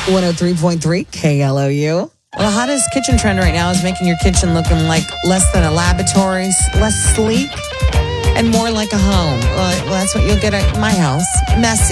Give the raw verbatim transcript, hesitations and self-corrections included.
one oh three point three K L O U. Well, the hottest kitchen trend right now is making your kitchen looking like less than a laboratory, less sleek, and more like a home. Well, that's what you'll get at my house. Messy.